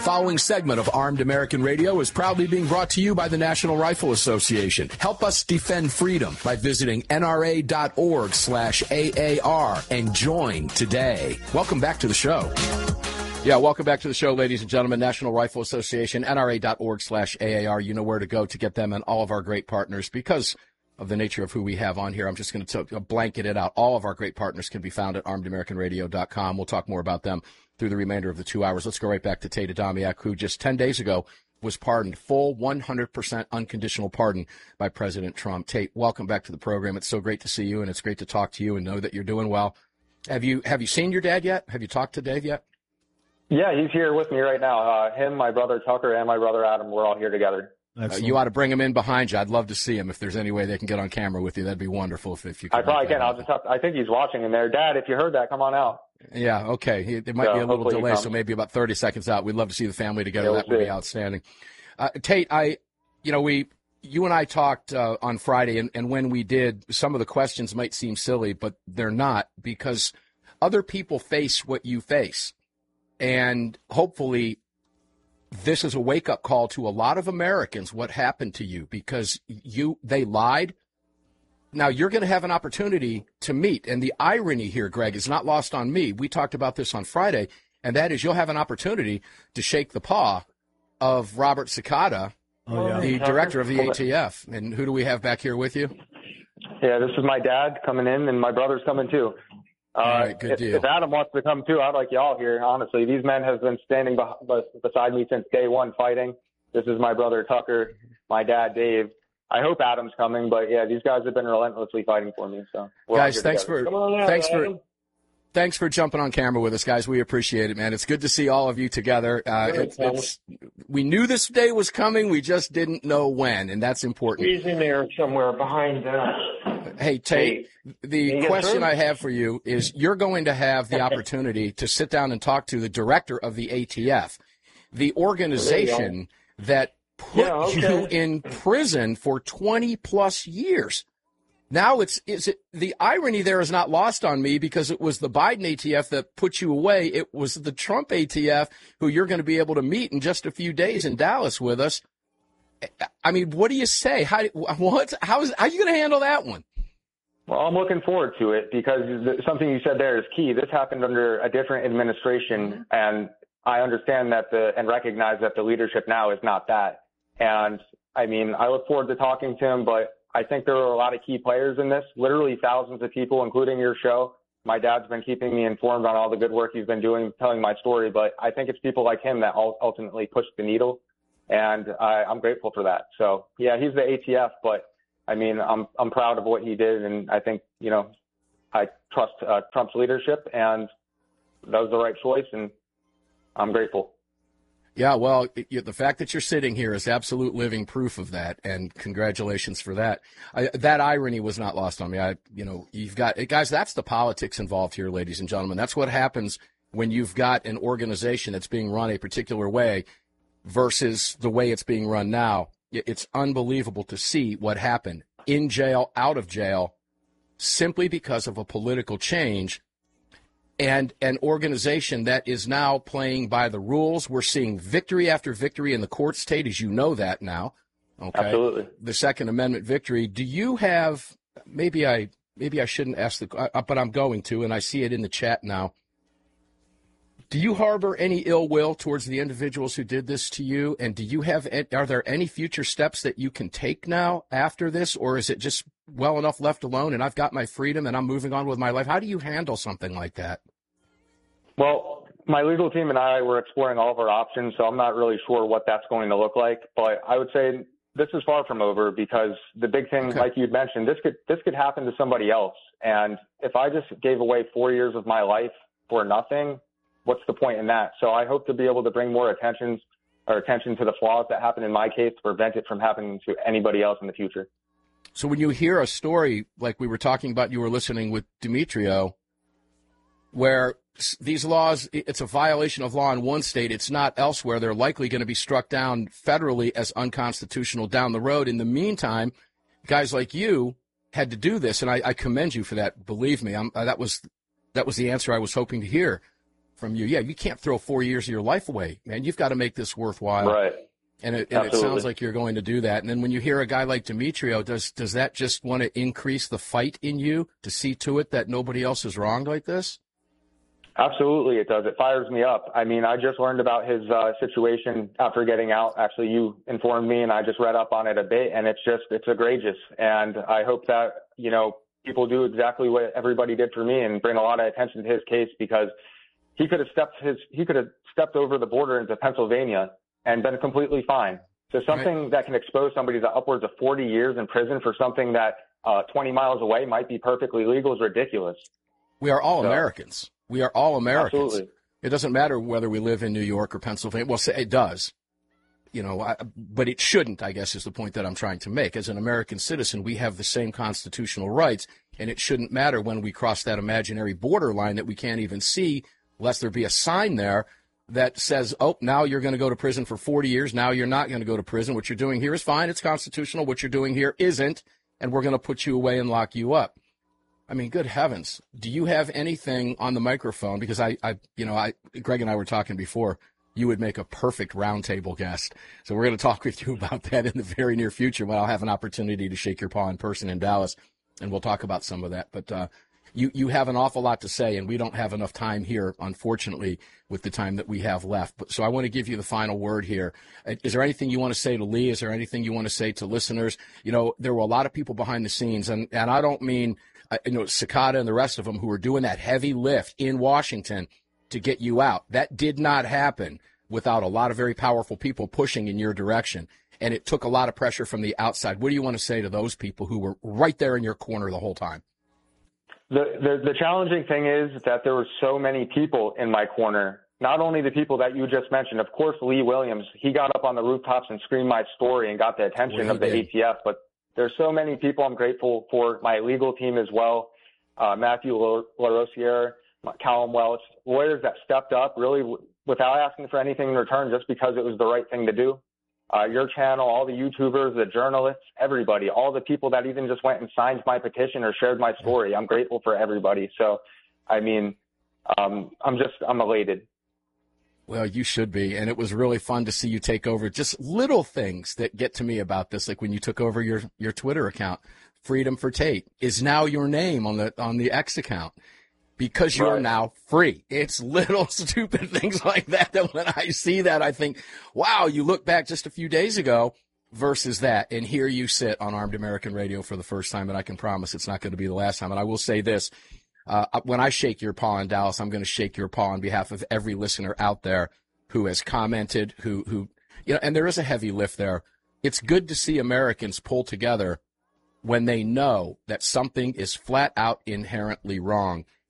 following segment of Armed American Radio is proudly being brought to you by the National Rifle Association. Help us defend freedom by visiting nra.org/AAR and join today. Welcome back to the show. Yeah, welcome back to the show, ladies and gentlemen. National Rifle Association, nra.org/AAR. You know where to go to get them and all of our great partners. Because of the nature of who we have on here, I'm just going to blanket it out. All of our great partners can be found at armedamericanradio.com. We'll talk more about them through the remainder of the 2 hours. Let's go right back to Tate Adamiak, who just 10 days ago was pardoned, full 100% unconditional pardon by President Trump. Tate, welcome back to the program. It's so great to see you, and it's great to talk to you and know that you're doing well. Have you seen your dad yet? Have you talked to Dave yet? Yeah, he's here with me right now. Him, my brother Tucker, and my brother Adam, we're all here together. You ought to bring him in behind you. I'd love to see him. If there's any way they can get on camera with you, that'd be wonderful. If you could. I probably can. I think he's watching in there. Dad, if you heard that, come on out. Yeah, okay. There might be a little delay, so maybe about 30 seconds out. We'd love to see the family together. Yeah, that would be outstanding. Tate, you and I talked on Friday, and when we did, some of the questions might seem silly, but they're not, because other people face what you face. And hopefully this is a wake-up call to a lot of Americans, what happened to you, because they lied. Now, you're going to have an opportunity to meet. And the irony here, Greg, is not lost on me. We talked about this on Friday, and that is you'll have an opportunity to shake the paw of Robert Cicada, the director of the ATF. And who do we have back here with you? Yeah, this is my dad coming in, and my brother's coming too. All right, good deal. If Adam wants to come too, I'd like y'all here, honestly. These men have been standing beside me since day one fighting. This is my brother Tucker, my dad Dave. I hope Adam's coming, but yeah, these guys have been relentlessly fighting for me. So, guys, thanks for jumping on camera with us, guys. We appreciate it, man. It's good to see all of you together. We knew this day was coming, we just didn't know when, and that's important. He's in there somewhere behind us. Hey, Tate, the question I have for you is you're going to have the opportunity to sit down and talk to the director of the ATF, the organization that put you in prison for 20-plus years. Now, the irony there is not lost on me, because it was the Biden ATF that put you away. It was the Trump ATF who you're going to be able to meet in just a few days in Dallas with us. I mean, what do you say? How are you going to handle that one? Well, I'm looking forward to it, because something you said there is key. This happened under a different administration, and I understand that and recognize that the leadership now is not that. And I mean, I look forward to talking to him, but I think there are a lot of key players in this, literally thousands of people, including your show. My dad's been keeping me informed on all the good work he's been doing, telling my story, but I think it's people like him that ultimately push the needle, and I'm grateful for that. So, yeah, he's the ATF, but I mean, I'm proud of what he did, and I think, I trust Trump's leadership, and that was the right choice, and I'm grateful. Yeah, well, the fact that you're sitting here is absolute living proof of that, and congratulations for that. That irony was not lost on me. You've got guys. That's the politics involved here, ladies and gentlemen. That's what happens when you've got an organization that's being run a particular way versus the way it's being run now. It's unbelievable to see what happened in jail, out of jail, simply because of a political change. And an organization that is now playing by the rules. We're seeing victory after victory in the court state, as you know that now. Okay? Absolutely. The Second Amendment victory. Do you have, maybe I shouldn't ask but I'm going to, and I see it in the chat now. Do you harbor any ill will towards the individuals who did this to you? And are there any future steps that you can take now after this? Or is it just well enough left alone and I've got my freedom and I'm moving on with my life? How do you handle something like that? Well, my legal team and I were exploring all of our options, so I'm not really sure what that's going to look like. But I would say this is far from over, because the big thing, like you mentioned, this could happen to somebody else. And if I just gave away 4 years of my life for nothing, what's the point in that? So I hope to be able to bring more attention to the flaws that happened in my case to prevent it from happening to anybody else in the future. So when you hear a story like we were talking about, you were listening with Demetrio, where these laws, it's a violation of law in one state, it's not elsewhere. They're likely going to be struck down federally as unconstitutional down the road. In the meantime, guys like you had to do this, and I commend you for that. Believe me, that was the answer I was hoping to hear. from you. Yeah, you can't throw 4 years of your life away, man. You've got to make this worthwhile. Right. And it sounds like you're going to do that. And then when you hear a guy like Demetrio, does that just want to increase the fight in you to see to it that nobody else is wronged like this? Absolutely, it does. It fires me up. I mean, I just learned about his situation after getting out. Actually, you informed me, and I just read up on it a bit, and it's egregious. And I hope that, people do exactly what everybody did for me and bring a lot of attention to his case, because he could have stepped over the border into Pennsylvania and been completely fine. So something that can expose somebody to upwards of 40 years in prison for something that 20 miles away might be perfectly legal is ridiculous. We are all Americans. We are all Americans. Absolutely. It doesn't matter whether we live in New York or Pennsylvania. Well, it does, but it shouldn't, I guess, is the point that I'm trying to make. As an American citizen, we have the same constitutional rights, and it shouldn't matter when we cross that imaginary border line that we can't even see, lest there be a sign there that says, oh, now you're going to go to prison for 40 years. Now you're not going to go to prison. What you're doing here is fine. It's constitutional. What you're doing here isn't, and we're going to put you away and lock you up. I mean, good heavens. Do you have anything on the microphone? Because Greg and I were talking before. You would make a perfect roundtable guest. So we're going to talk with you about that in the very near future when I'll have an opportunity to shake your paw in person in Dallas, and we'll talk about some of that. But you have an awful lot to say, and we don't have enough time here, unfortunately, with the time that we have left. So I want to give you the final word here. Is there anything you want to say to Lee? Is there anything you want to say to listeners? There were a lot of people behind the scenes, and I don't mean Sakata and the rest of them who were doing that heavy lift in Washington to get you out. That did not happen without a lot of very powerful people pushing in your direction, and it took a lot of pressure from the outside. What do you want to say to those people who were right there in your corner the whole time? The challenging thing is that there were so many people in my corner, not only the people that you just mentioned. Of course, Lee Williams, he got up on the rooftops and screamed my story and got the attention of the ATF, but there's so many people. I'm grateful for my legal team as well. Matthew LaRosiere, Callum Welch, lawyers that stepped up really without asking for anything in return, just because it was the right thing to do. Your channel, all the YouTubers, the journalists, everybody, all the people that even just went and signed my petition or shared my story. I'm grateful for everybody. So, I mean, I'm elated. Well, you should be, and it was really fun to see you take over. Just little things that get to me about this, like when you took over your Twitter account. Freedom for Tate is now your name on the X account because you're now free. It's little stupid things like that when I see that, I think, wow, you look back just a few days ago versus that, and here you sit on Armed American Radio for the first time, and I can promise it's not going to be the last time. And I will say this. When I shake your paw in Dallas, I'm going to shake your paw on behalf of every listener out there who has commented, who and there is a heavy lift there. It's good to see Americans pull together when they know that something is flat out inherently wrong.